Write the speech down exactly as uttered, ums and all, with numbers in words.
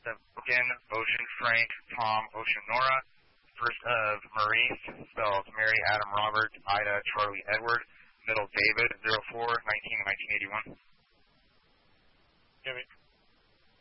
Seven, Ocean Frank, Tom, Ocean Nora. First of Maurice, spelled Mary, Adam, Robert, Ida, Charlie, Edward. Middle David, zero four, nineteen, nineteen eighty-one. Give it.